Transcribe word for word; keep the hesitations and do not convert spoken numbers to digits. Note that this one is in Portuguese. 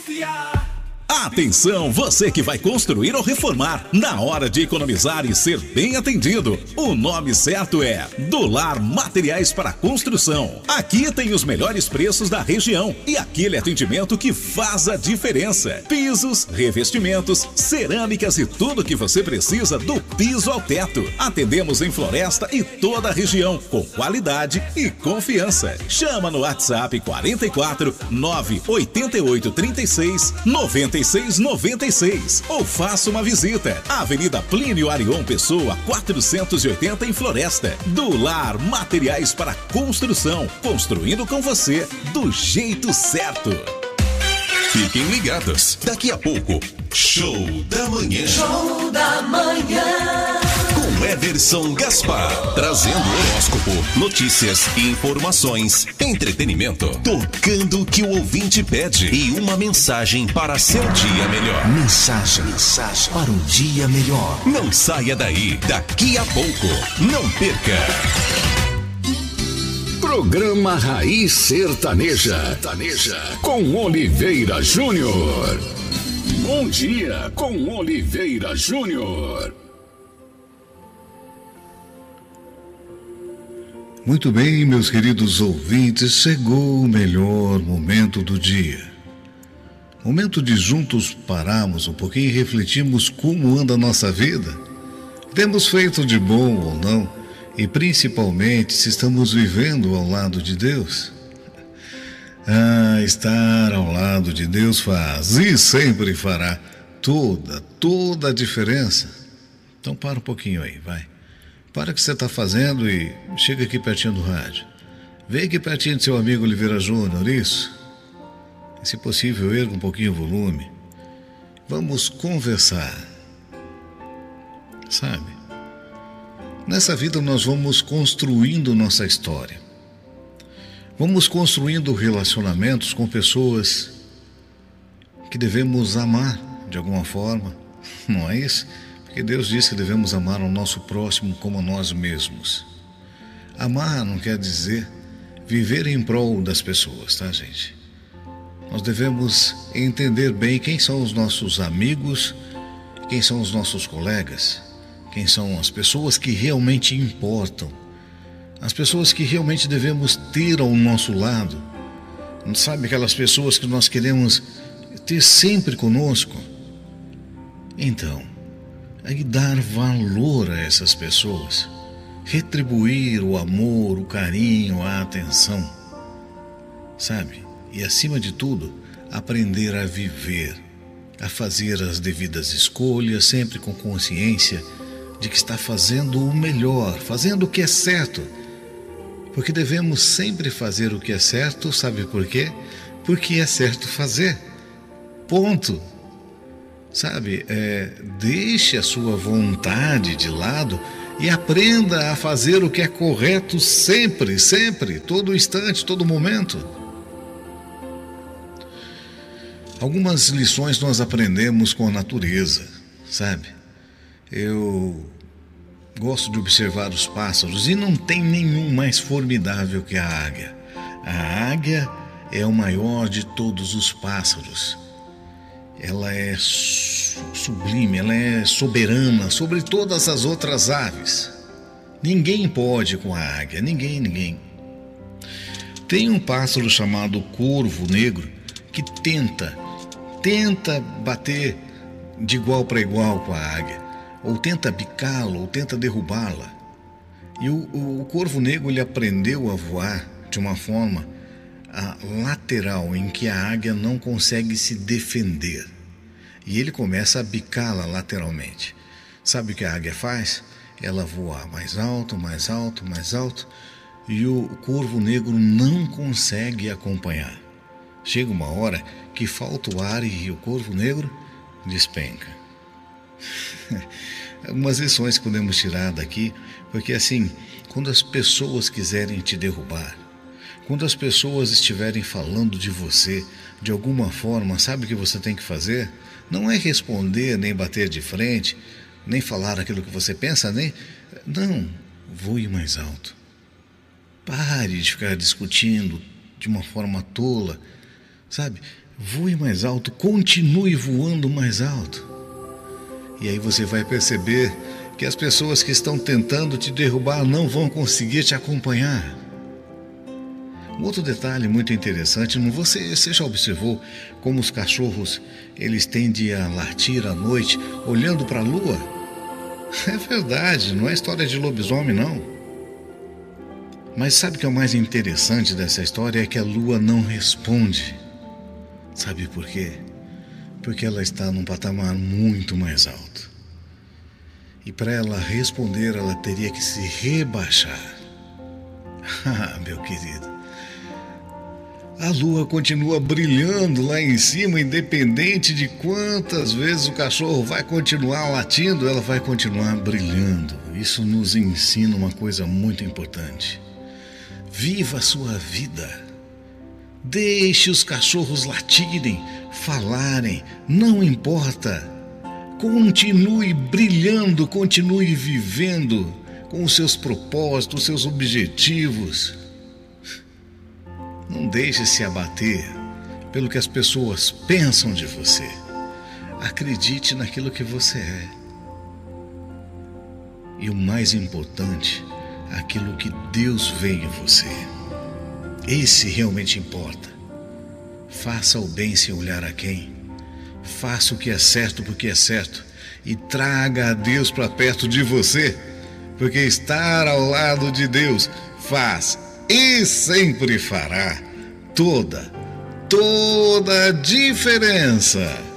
Atenção, você que vai construir ou reformar. Na hora de economizar e ser bem atendido, o nome certo é Do Lar Materiais para Construção. Aqui tem os melhores preços da região e aquele atendimento que faz a diferença. Pisos, revestimentos, cerâmicas e tudo que você precisa do piso ao teto. Atendemos em Floresta e toda a região com qualidade e confiança. Chama no WhatsApp quatro quatro nove oito oito três seis nove seis nove seis ou faça uma visita. Avenida Plínio Arion Pessoa, quatrocentos e oitenta em Floresta. Do Lar Materiais para Construção, construindo com você do jeito certo. Fiquem ligados, daqui a pouco, Show da Manhã. Show da Manhã. Com Everson Gaspar, trazendo horóscopo, notícias, informações, entretenimento, tocando o que o ouvinte pede e uma mensagem para seu dia melhor. Mensagem, mensagem para um dia melhor. Não saia daí, daqui a pouco, não perca. Programa Raiz Sertaneja, Sertaneja com Oliveira Júnior. Bom dia com Oliveira Júnior. Muito bem, meus queridos ouvintes, chegou o melhor momento do dia. Momento de juntos pararmos um pouquinho e refletirmos como anda a nossa vida. Temos feito de bom ou não? E principalmente se estamos vivendo ao lado de Deus. Ah, estar ao lado de Deus faz e sempre fará toda, toda a diferença. Então para um pouquinho aí, vai. Para o que você está fazendo e chega aqui pertinho do rádio. Vem aqui pertinho do seu amigo Oliveira Júnior, isso? E, se possível, erga um pouquinho o volume. Vamos conversar. Sabe? Nessa vida nós vamos construindo nossa história. Vamos construindo relacionamentos com pessoas que devemos amar de alguma forma, não é isso? Porque Deus diz que devemos amar o nosso próximo como a nós mesmos. Amar não quer dizer viver em prol das pessoas, tá, gente? Nós devemos entender bem quem são os nossos amigos, quem são os nossos colegas, quem são as pessoas que realmente importam, as pessoas que realmente devemos ter ao nosso lado. Não sabe, aquelas pessoas que nós queremos ter sempre conosco? Então, aí dar valor a essas pessoas, retribuir o amor, o carinho, a atenção, sabe? E acima de tudo, aprender a viver, a fazer as devidas escolhas, sempre com consciência de que está fazendo o melhor, fazendo o que é certo. Porque devemos sempre fazer o que é certo, sabe por quê? Porque é certo fazer. Ponto. Sabe, é, deixe a sua vontade de lado e aprenda a fazer o que é correto sempre, sempre, todo instante, todo momento. Algumas lições nós aprendemos com a natureza, sabe? Eu gosto de observar os pássaros e não tem nenhum mais formidável que a águia. A águia é o maior de todos os pássaros. Ela é sublime, ela é soberana sobre todas as outras aves. Ninguém pode com a águia, ninguém, ninguém. Tem um pássaro chamado corvo negro que tenta, tenta bater de igual para igual com a águia, ou tenta bicá-la, ou tenta derrubá-la. E o, o, o corvo negro ele aprendeu a voar de uma forma a lateral, em que a águia não consegue se defender. E ele começa a bicá-la lateralmente. Sabe o que a águia faz? Ela voa mais alto, mais alto, mais alto, e o corvo negro não consegue acompanhar. Chega uma hora que falta o ar e o corvo negro despenca. Algumas lições que podemos tirar daqui, porque assim, quando as pessoas quiserem te derrubar, quando as pessoas estiverem falando de você de alguma forma, sabe o que você tem que fazer? Não é responder, nem bater de frente, nem falar aquilo que você pensa, nem... Não, voe mais alto. Pare de ficar discutindo de uma forma tola, sabe? Voe mais alto, continue voando mais alto. E aí você vai perceber que as pessoas que estão tentando te derrubar não vão conseguir te acompanhar. Um outro detalhe muito interessante, você, você já observou como os cachorros eles tendem a latir à noite olhando para a lua? É verdade, não é história de lobisomem não. Mas sabe o que é o mais interessante dessa história? É que a lua não responde. Sabe por quê? Porque ela está num patamar muito mais alto. E para ela responder, ela teria que se rebaixar. Ah, meu querido. A lua continua brilhando lá em cima, independente de quantas vezes o cachorro vai continuar latindo, ela vai continuar brilhando. Isso nos ensina uma coisa muito importante. Viva a sua vida. Deixe os cachorros latirem, falarem, não importa. Continue brilhando, continue vivendo com os seus propósitos, os seus objetivos. Não deixe se abater pelo que as pessoas pensam de você. Acredite naquilo que você é. E o mais importante, aquilo que Deus vê em você. Esse realmente importa. Faça o bem sem olhar a quem. Faça o que é certo porque é certo. E traga a Deus para perto de você. Porque estar ao lado de Deus faz e sempre fará toda, toda a diferença.